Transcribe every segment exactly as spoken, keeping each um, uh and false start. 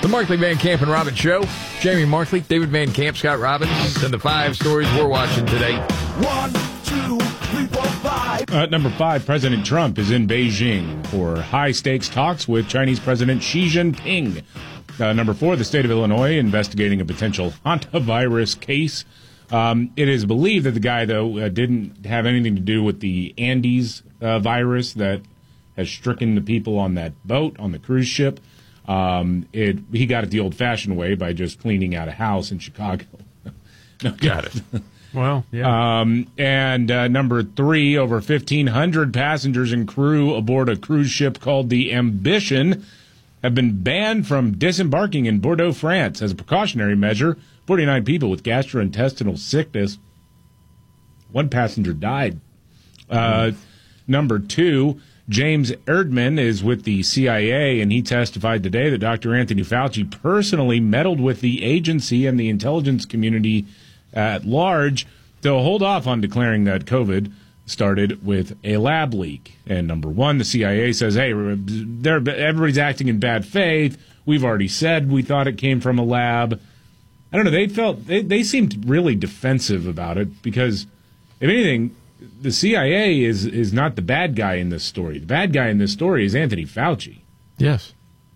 The Markley, Van Camp, and Robbins Show. Jamie Markley, David Van Camp, Scott Robbins, and the five stories we're watching today. One, two, three, four, five. Uh, number five, President Trump is in Beijing for high-stakes talks with Chinese President Xi Jinping. Uh, number four, the state of Illinois investigating a potential hantavirus case. Um, it is believed that the guy, though, uh, didn't have anything to do with the Andes uh, virus that has stricken the people on that boat, on the cruise ship. Um, it he got it the old-fashioned way by just cleaning out a house in Chicago. No, got it. Well, yeah. Um, and uh, number three, over fifteen hundred passengers and crew aboard a cruise ship called the Ambition have been banned from disembarking in Bordeaux, France. As a precautionary measure, forty-nine people with gastrointestinal sickness. One passenger died. Uh, number two, James Erdman is with the C I A, and he testified today that Doctor Anthony Fauci personally meddled with the agency and the intelligence community at large to hold off on declaring that COVID started with a lab leak. And number one, the C I A says, hey, they're, everybody's acting in bad faith. We've already said we thought it came from a lab. I don't know. They felt they, they seemed really defensive about it because, if anything, the C I A is is not the bad guy in this story. The bad guy in this story is Anthony Fauci. Yes.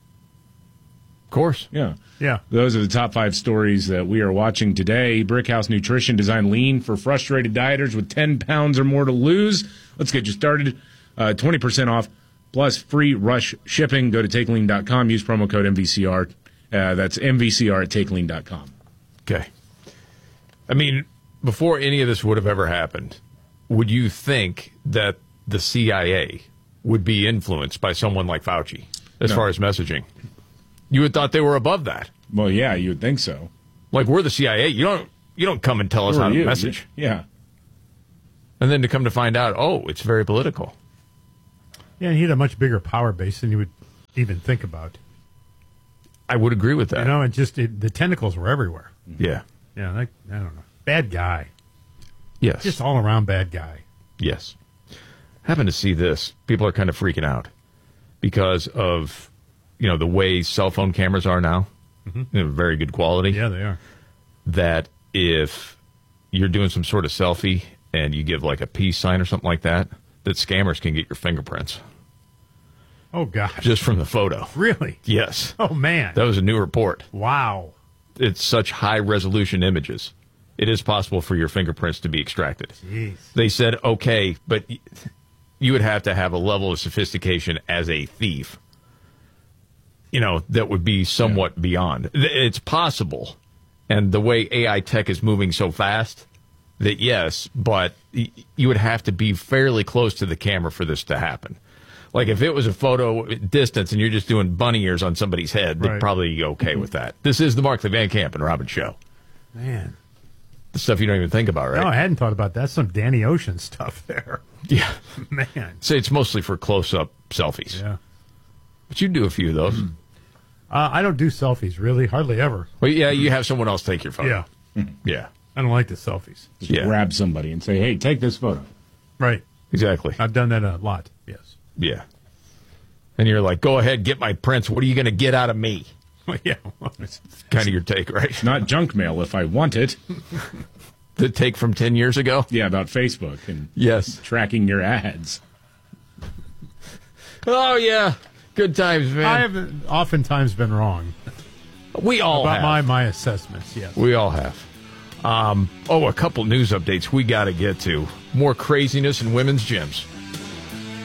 Of course. Yeah. Yeah. Those are the top five stories that we are watching today. Brickhouse Nutrition designed lean for frustrated dieters with ten pounds or more to lose. Let's get you started. Uh, twenty percent off plus free rush shipping. Go to take lean dot com. Use promo code M V C R. Uh, that's M V C R at take lean dot com. Okay. I mean, before any of this would have ever happened, would you think that the C I A would be influenced by someone like Fauci as No. far as messaging? You would thought they were above that. Well, yeah, you would think so. Like, we're the C I A. You don't you don't come and tell us Who how are to you? message. Yeah. And then to come to find out, oh, it's very political. Yeah, and he had a much bigger power base than you would even think about. I would agree with that. You know, it just it, the tentacles were everywhere. Yeah. Yeah, like, I don't know. Bad guy. Yes. Just all around bad guy. Yes. Happen to see this. People are kind of freaking out because of, you know, the way cell phone cameras are now. Mm-hmm. They're very good quality. Yeah, they are. That if you're doing some sort of selfie and you give like a peace sign or something like that, that scammers can get your fingerprints. Oh, gosh. Just from the photo. Really? Yes. Oh, man. That was a new report. Wow. It's such high-resolution images. It is possible for your fingerprints to be extracted. Jeez. They said, okay, but you would have to have a level of sophistication as a thief, you know, that would be somewhat yeah. beyond. It's possible. And the way A I tech is moving so fast, that yes, but you would have to be fairly close to the camera for this to happen. Like, if it was a photo distance and you're just doing bunny ears on somebody's head, right. they'd probably be okay with that. This is the Markley, Van Camp, and Robbins Show. Man. The stuff you don't even think about, right? No, I hadn't thought about that. Some Danny Ocean stuff there. Yeah. Man. So it's mostly for close-up selfies. Yeah. But you do a few of those. Mm. Uh, I don't do selfies, really. Hardly ever. Well, yeah, you have someone else take your photo. Yeah. Yeah. I don't like the selfies. Just yeah. grab somebody and say, hey, take this photo. Right. Exactly. I've done that a lot, yes. Yeah. And you're like, go ahead, get my prints. What are you going to get out of me? Well, yeah. Well, it's kind of your take, right? Not junk mail if I want it. The take from ten years ago? Yeah, about Facebook and yes, tracking your ads. Oh, yeah. Good times, man. I have oftentimes been wrong. We all about have. my, my assessments, yes. We all have. Um, oh, a couple news updates we got to get to. More craziness in women's gyms.